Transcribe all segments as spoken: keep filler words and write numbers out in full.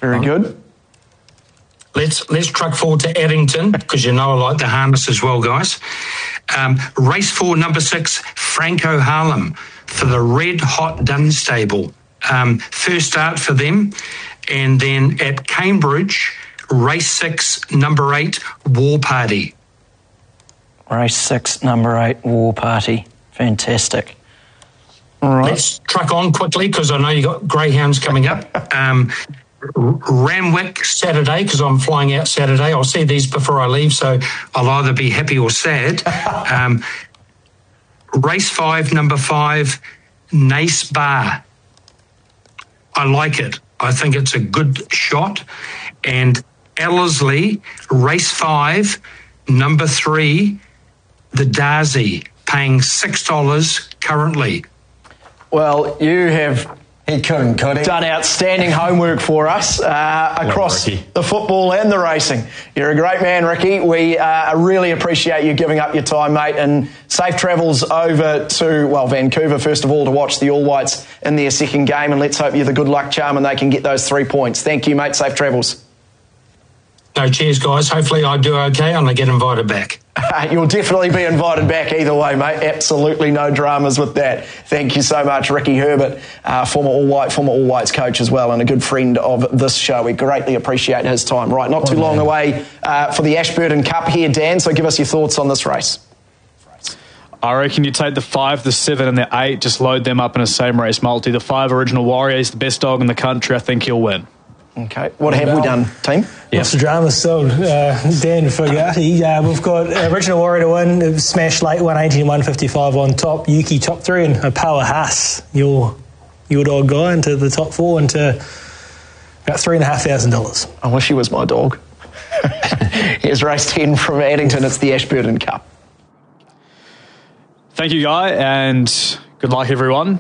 Very good. Let's let's truck forward to Addington, because you know I like the harness as well, guys. Um, race four, number six, Franco Harlem for the Red Hot Dunstable. Um, first start for them. And then at Cambridge, race six, number eight, War Party. Race six, number eight, War Party. Fantastic. All right. Let's truck on quickly, because I know you got greyhounds coming up. Um, Ramwick Saturday, because I'm flying out Saturday. I'll see these before I leave, so I'll either be happy or sad. um, race five, number five, Nace Bar. I like it. I think it's a good shot. And Ellerslie, race five, number three, the Darcy, paying six dollars currently. Well, you have he couldn't, could he? done outstanding homework for us uh, across Ricky. the football and the racing. You're a great man, Ricky. We uh, really appreciate you giving up your time, mate, and safe travels over to, well, Vancouver, first of all, to watch the All Whites in their second game, and let's hope you're the good luck charm and they can get those three points. Thank you, mate. Safe travels. No, cheers, guys. Hopefully I do okay and I get invited back. You'll definitely be invited back either way, mate. Absolutely no dramas with that. Thank you so much, Ricky Herbert, uh, former All White, former All Whites coach as well, and a good friend of this show. We greatly appreciate his time. Right, not too long away uh, for the Ashburton Cup here, Dan, so give us your thoughts on this race. I reckon you take the five, the seven and the eight, just load them up in a same race multi. The five, Original Warrior, is the best dog in the country. I think he'll win. Okay, what have we done, team? What's the drama still? Uh, Dan Fugati. Uh, we've got Original Warrior to win, it was smashed late, one eighteen, one fifty-five on top. Yuki top three, and a Power Haas, your your dog guy, into the top four, into about three and a half thousand dollars. I wish he was my dog. Here's race ten from Addington. It's the Ashburton Cup. Thank you, Guy, and good luck, everyone.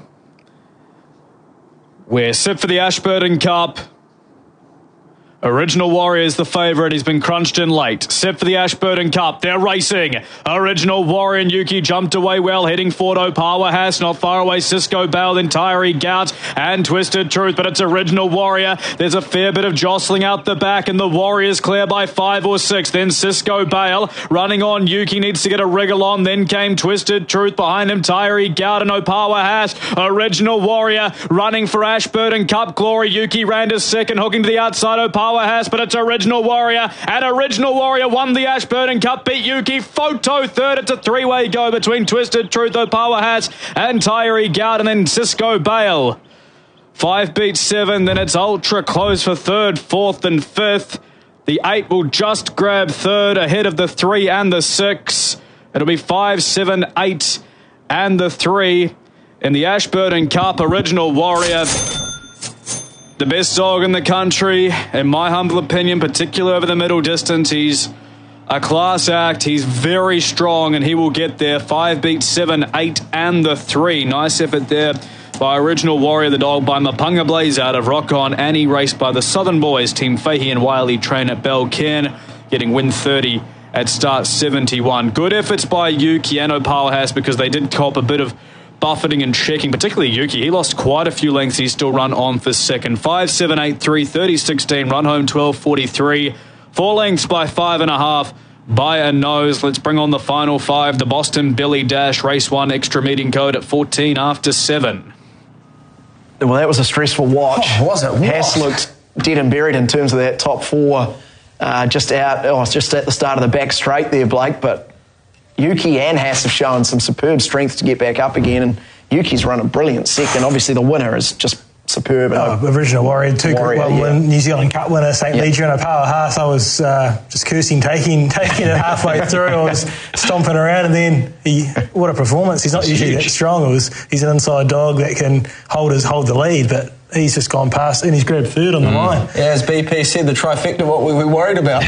We're set for the Ashburton Cup. Original Warrior is the favourite. He's been crunched in late. Set for the Ashburton Cup. They're racing. Original Warrior and Yuki jumped away well. Heading forward, Opawa Haas. Not far away, Cisco Bale, then Tyree Gout and Twisted Truth. But it's Original Warrior. There's a fair bit of jostling out the back, and the Warriors clear by five or six. Then Cisco Bale running on. Yuki needs to get a wriggle on. Then came Twisted Truth. Behind him, Tyree Gout and Opawa Haas. Original Warrior running for Ashburton Cup glory. Yuki ran to second, hooking to the outside. Opawa Haas, but it's Original Warrior, and Original Warrior won the Ashburton Cup, beat Yuki. Photo third. It's a three-way go between Twisted Truth, Opawa Haas and Tyree Gout, and then Cisco Bale. Five beats seven, then it's ultra close for third, fourth and fifth. The eight will just grab third ahead of the three and the six. It'll be five, seven, eight and the three. In the Ashburton Cup, Original Warrior, the best dog in the country, in my humble opinion, particularly over the middle distance. He's a class act. He's very strong, and he will get there. Five beats seven, eight, and the three. Nice effort there by Original Warrior, the dog by Mapunga Blaze out of Rockon, and he raced by the Southern Boys, Team Fahey and Wiley, train at Belcairn, getting win thirty at start seventy-one. Good efforts by Yuki and Opawa Haas, because they did cop a bit of buffeting and checking, particularly Yuki. He lost quite a few lengths. He's still run on for second. five, seven, eight, three, thirty, sixteen, run home twelve, forty-three. Four lengths by five and a half by a nose. Let's bring on the final five. The Boston Billy Dash, race one, extra meeting code at fourteen after seven. Well, that was a stressful watch. Oh, was it? Haas looked dead and buried in terms of that top four, uh, just out, oh, just at the start of the back straight there, Blake, but Yuki and Haas have shown some superb strength to get back up again, and Yuki's run a brilliant second. Obviously, the winner is just superb. Oh, Original Warrior, two Warrior, well, yeah. New Zealand Cup winner, Saint Yeah. Legion, and Opawa Haas. I was uh, just cursing, taking taking it halfway through. I was stomping around, and then he, what a performance! He's not That's usually huge. that strong. It was he's an inside dog that can hold his hold the lead, but he's just gone past, and he's grabbed third on the line. Yeah, as B P said, the trifecta, what we were worried about.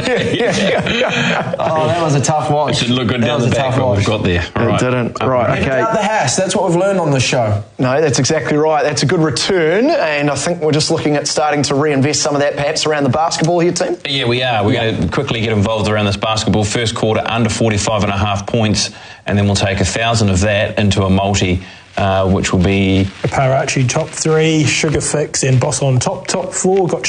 Oh, that was a tough watch. It didn't look good that down was the a back, tough but watch. we've got there. All It right. didn't. Right, And okay. about the Haas, that's what we've learned on the show. No, that's exactly right. That's a good return, and I think we're just looking at starting to reinvest some of that perhaps around the basketball here, team. Yeah, we are. We're going to quickly get involved around this basketball. First quarter, under forty-five and a half points, and then we'll take a thousand of that into a multi, uh, which will be Parachi top three, Sugar Fix, and Boss on top top four. Got